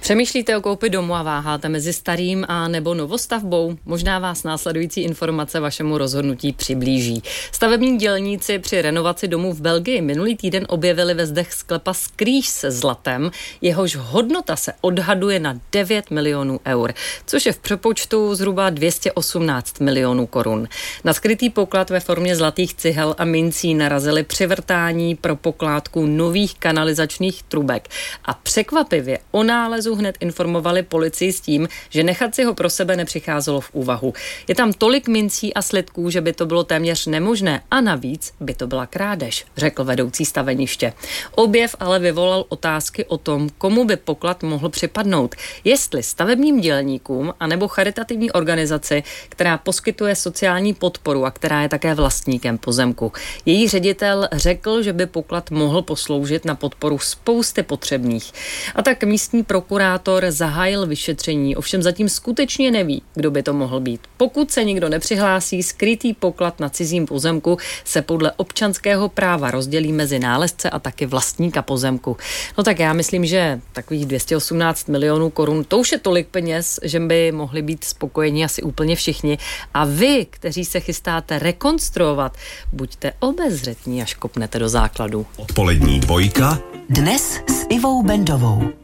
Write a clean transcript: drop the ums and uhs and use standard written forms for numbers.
Přemýšlíte o koupi domu a váháte mezi starým a nebo novostavbou? Možná vás následující informace vašemu rozhodnutí přiblíží. Stavební dělníci při renovaci domu v Belgii minulý týden objevili ve zdech sklepa skrýž se zlatem, jehož hodnota se odhaduje na 9 milionů eur, což je v přepočtu zhruba 218 milionů korun. Na skrytý poklad ve formě zlatých cihel a mincí narazili při vrtání pro pokládku nových kanalizačních trubek a překvapivě o nálezu hned informovali policii s tím, že nechat si ho pro sebe nepřicházelo v úvahu. Je tam tolik mincí a slitků, že by to bylo téměř nemožné a navíc by to byla krádež, řekl vedoucí staveniště. Objev ale vyvolal otázky o tom, komu by poklad mohl připadnout. Jestli stavebním dělníkům anebo charitativní organizaci, která poskytuje sociální podporu a která je také vlastníkem pozemku. Její ředitel řekl, že by poklad mohl posloužit na podporu spousty potřebných. A tak místní prokurátor zahájil vyšetření, ovšem zatím skutečně neví, kdo by to mohl být. Pokud se nikdo nepřihlásí, skrytý poklad na cizím pozemku se podle občanského práva rozdělí mezi nálezce a taky vlastníka pozemku. No tak já myslím, že takových 218 milionů korun, to už je tolik peněz, že by mohli být spokojeni asi úplně všichni. A vy, kteří se chystáte rekonstruovat, buďte obezřetní, až kopnete do základu. Odpolední dvojka. Dnes s Ivou Bendovou.